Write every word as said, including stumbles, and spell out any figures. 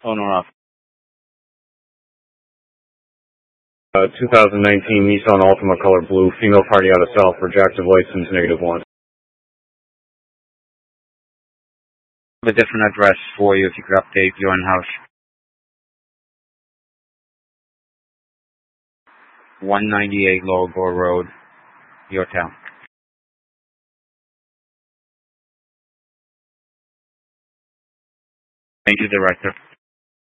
Owner off. Uh, twenty nineteen Nissan Altima color blue, female party out of South, rejective license negative one. A different address for you if you could update your in-house. one ninety-eight Lower Gore Road, Yorktown. Thank you, Director.